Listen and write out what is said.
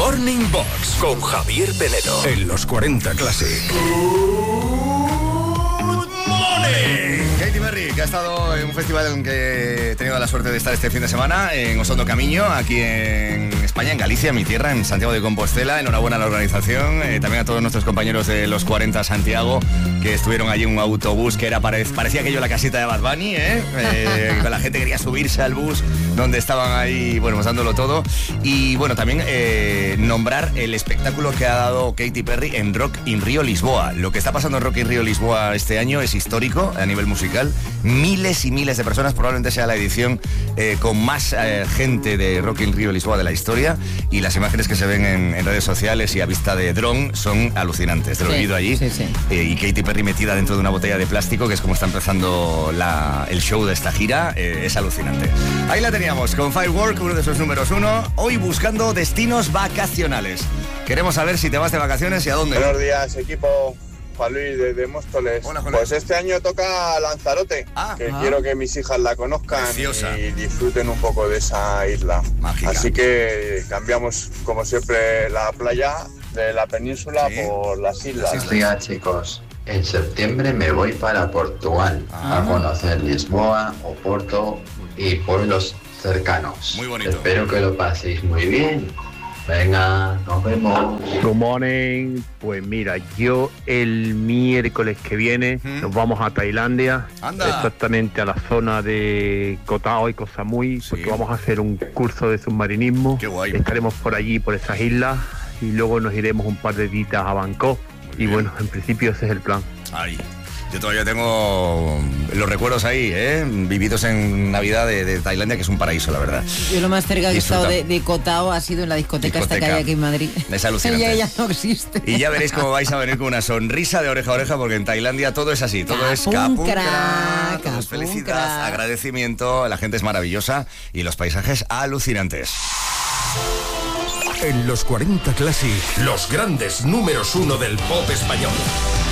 Morning Box con Javier Penedo en los 40 Classic. Good morning. Katy Perry, que ha estado en un festival en que he tenido la suerte de estar este fin de semana en Osondo Camiño, aquí en España, en Galicia, mi tierra, en Santiago de Compostela. Enhorabuena a la organización, también a todos nuestros compañeros de los 40 Santiago, que estuvieron allí en un autobús que era parecía aquello la casita de Bad Bunny, con la gente quería subirse al bus donde estaban ahí, bueno, pues dándolo todo. Y bueno, también nombrar el espectáculo que ha dado Katy Perry en Rock in Rio Lisboa. Lo que está pasando en Rock in Rio Lisboa este año es histórico a nivel musical. Miles y miles de personas, probablemente sea la edición con más gente de Rock in Rio Lisboa de la historia, y las imágenes que se ven en redes sociales y a vista de dron son alucinantes. Te lo he vivido allí. Sí. Y Katy Perry metida dentro de una botella de plástico, que es como está empezando el show de esta gira, es alucinante. Ahí la teníamos con Firework, uno de sus números 1, hoy buscando destinos vacacionales. Queremos saber si te vas de vacaciones y a dónde. Buenos días, equipo. Juan Luis desde Móstoles. Hola, pues este año toca Lanzarote, quiero que mis hijas la conozcan. Preciosa. Y disfruten un poco de esa isla. Mágica. Así que cambiamos, como siempre, la playa de la península por las islas. Buenos días, chicos. En septiembre me voy para Portugal a conocer Lisboa, Oporto y pueblos cercanos. Muy bonito. Espero que lo paséis muy bien. Venga, nos vemos. Good morning. Pues mira, yo el miércoles que viene nos vamos a Tailandia. Anda. Exactamente a la zona de Koh Tao y Koh Samui, porque vamos a hacer un curso de submarinismo. Qué guay. Estaremos por allí, por esas islas, y luego nos iremos un par de días a Bangkok. Y bueno, en principio ese es el plan. Ay, yo todavía tengo los recuerdos ahí, vividos en Navidad de Tailandia, que es un paraíso, la verdad. Yo lo más cerca que he estado Disfruta. de Koh Tao ha sido en la discoteca esta que hay aquí en Madrid. Es alucinante. Ya no existe. Y ya veréis cómo vais a venir con una sonrisa de oreja a oreja, porque en Tailandia todo es así, todo es Capun capun crack, todo es capun felicidad, crack. agradecimiento, la gente es maravillosa y los paisajes alucinantes. En los 40 Classic, los grandes números 1 del pop español.